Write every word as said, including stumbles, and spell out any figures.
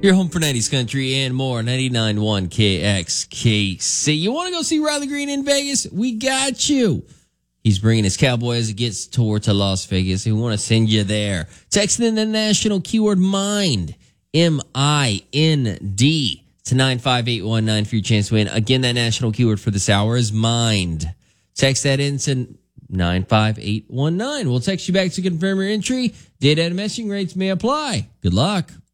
Your home for nineties country and more. ninety-nine point one K X K C. You want to go see Riley Green in Vegas? We got you. He's bringing his cowboy as he gets toward to Las Vegas. We want to send you there. Text in the national keyword MIND. M I N D. To nine five eight one nine for your chance to win. Again, that national keyword for this hour is MIND. Text that in to nine five eight one nine. We'll text you back to confirm your entry. Data and messaging rates may apply. Good luck.